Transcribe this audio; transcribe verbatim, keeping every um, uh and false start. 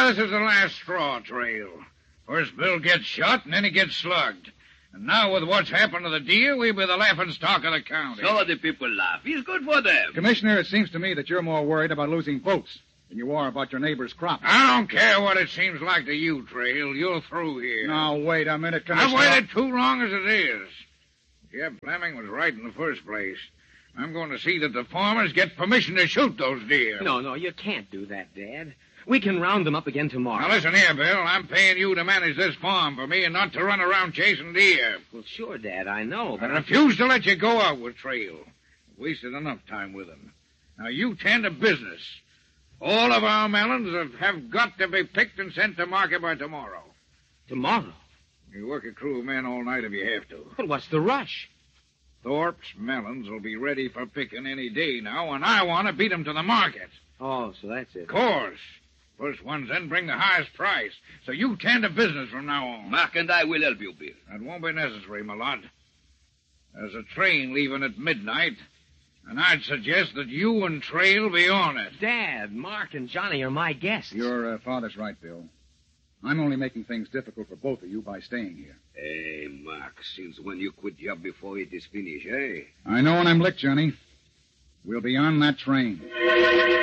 this is the last straw, Trail. First Bill gets shot, and then he gets slugged. And now with what's happened to the deer, we'll be the laughing stock of the county. So the people laugh. It's good for them. Commissioner, it seems to me that you're more worried about losing votes than you are about your neighbor's crop. I don't care what it seems like to you, Trail. You're through here. Now, wait a minute, Commissioner. I've waited too long as it is. Jeb Fleming was right in the first place. I'm going to see that the farmers get permission to shoot those deer. No, no, you can't do that, Dad. We can round them up again tomorrow. Now, listen here, Bill. I'm paying you to manage this farm for me and not to run around chasing deer. Well, sure, Dad, I know, I but... refuse to let you go out with Trail. I've wasted enough time with him. Now, you tend to business. All of our melons have, have got to be picked and sent to market by tomorrow. Tomorrow? You work a crew of men all night if you have to. But what's the rush? Thorpe's melons will be ready for picking any day now, and I want to beat 'em to the market. Oh, so that's it. Of course. First ones in bring the highest price. So you tend to business from now on. Mark and I will help you, Bill. That won't be necessary, my lad. There's a train leaving at midnight, and I'd suggest that you and Trail be on it. Dad, Mark and Johnny are my guests. Your uh, father's right, Bill. I'm only making things difficult for both of you by staying here. Hey, Mark, since when you quit job before it is finished, eh? I know when I'm licked, Johnny. We'll be on that train.